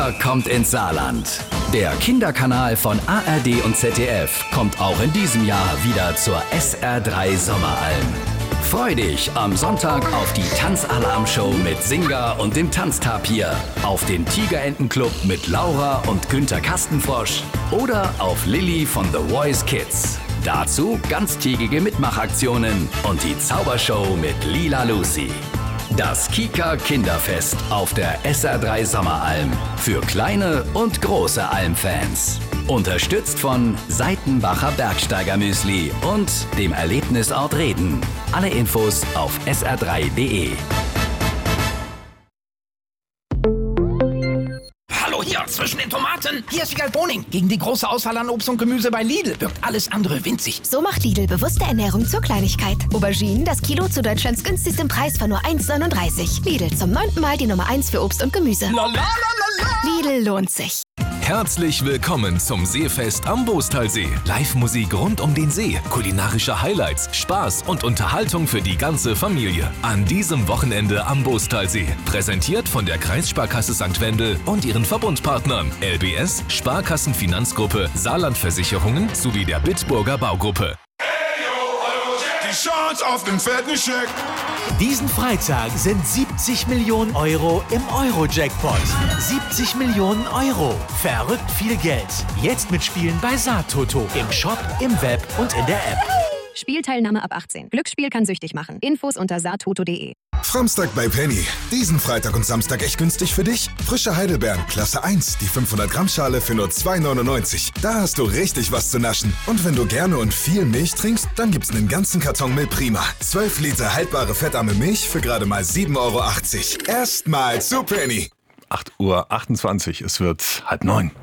Kommt ins Saarland. Der Kinderkanal von ARD und ZDF kommt auch in diesem Jahr wieder zur SR3 Sommeralm. Freu dich am Sonntag auf die Tanzalarm-Show mit Singa und dem Tanztapir, auf den Tigerentenclub mit Laura und Günther Kastenfrosch oder auf Lilly von The Voice Kids. Dazu ganztägige Mitmachaktionen und die Zaubershow mit Lila Lucy. Das Kika Kinderfest auf der SR3 Sommeralm für kleine und große Almfans. Unterstützt von Seitenbacher Bergsteigermüsli und dem Erlebnisort Reden. Alle Infos auf sr3.de. Hallo hier, zwischen den Tomaten. Hier ist Wiegald Boning. Gegen die große Auswahl an Obst und Gemüse bei Lidl wirkt alles andere winzig. So macht Lidl bewusste Ernährung zur Kleinigkeit. Auberginen, das Kilo zu Deutschlands günstigstem Preis von nur 1,39. Lidl, zum 9. Mal die Nummer 1 für Obst und Gemüse. Lidl lohnt sich. Herzlich willkommen zum Seefest am Bostalsee. Live-Musik rund um den See, kulinarische Highlights, Spaß und Unterhaltung für die ganze Familie. An diesem Wochenende am Bostalsee. Präsentiert von der Kreissparkasse St. Wendel und ihren Verbundpartnern LBS, Sparkassenfinanzgruppe, Saarlandversicherungen sowie der Bitburger Baugruppe. Die Chance auf den fetten Scheck. Diesen Freitag sind 70 Millionen Euro im Euro-Jackpot. 70 Millionen Euro. Verrückt viel Geld. Jetzt mitspielen bei Saartoto. Im Shop, im Web und in der App. Spielteilnahme ab 18. Glücksspiel kann süchtig machen. Infos unter saartoto.de. Framstag bei Penny. Diesen Freitag und Samstag echt günstig für dich. Frische Heidelbeeren, Klasse 1, die 500 Gramm Schale für nur 2,99. Da hast du richtig was zu naschen. Und wenn du gerne und viel Milch trinkst, dann gibt's einen ganzen Karton Milch Prima. 12 Liter haltbare fettarme Milch für gerade mal 7,80 Euro. Erstmal zu Penny. 8:28 Uhr, es wird 8:30.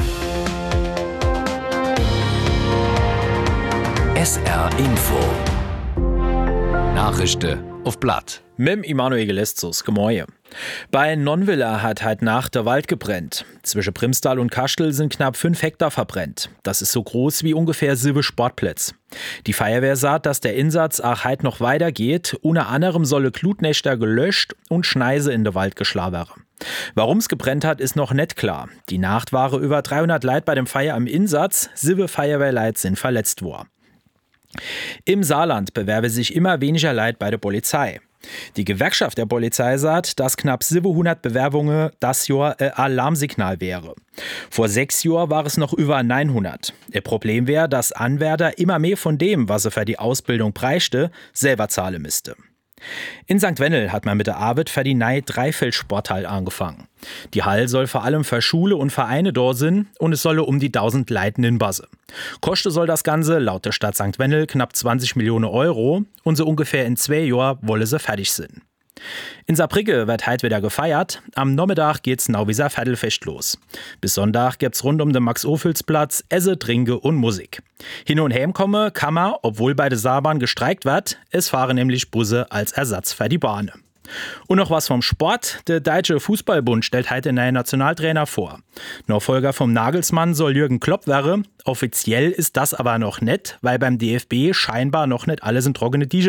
SR Info. Nachrichten auf Blatt. Mit Immanuel Geleszus, Gemäue. Bei Nonnwiller hat heute Nacht der Wald gebrennt. Zwischen Primstal und Kastel sind knapp 5 Hektar verbrennt. Das ist so groß wie ungefähr 7 Sportplätze. Die Feuerwehr sagt, dass der Einsatz auch heute noch weitergeht. Unter anderem solle Glutnächter gelöscht und Schneise in den Wald geschlagen werden. Warum es gebrennt hat, ist noch nicht klar. Die Nacht waren über 300 Leute bei dem Feuer am Einsatz. 7 Feuerwehrleute sind verletzt worden. Im Saarland bewerben sich immer weniger Leute bei der Polizei. Die Gewerkschaft der Polizei sagt, dass knapp 700 Bewerbungen das Jahr ein Alarmsignal wäre. Vor 6 Jahren war es noch über 900. Ihr Problem wäre, dass Anwärter immer mehr von dem, was sie für die Ausbildung preischte, selber zahlen müsste. In St. Wendel hat man mit der Arbeit für die neue Dreifeldsporthall angefangen. Die Hall soll vor allem für Schule und Vereine da sein und es solle um die 1000 Leuten in Basse. Kosten soll das Ganze laut der Stadt St. Wendel knapp 20 Millionen Euro und so ungefähr in 2 Jahren wolle sie fertig sein. In Saarbrücke wird heute wieder gefeiert. Am Nachmittag geht's Nauwieser Viertelfest los. Bis Sonntag gibt's rund um den Max-Ophüls-Platz Esse, Trinke und Musik. Hin und her komme kann man, obwohl bei der Saarbahn gestreikt wird, es fahren nämlich Busse als Ersatz für die Bahn. Und noch was vom Sport. Der Deutsche Fußballbund stellt heute einen neuen Nationaltrainer vor. Nachfolger vom Nagelsmann soll Jürgen Klopp werden. Offiziell ist das aber noch nicht, weil beim DFB scheinbar noch nicht alles in trockene Tücher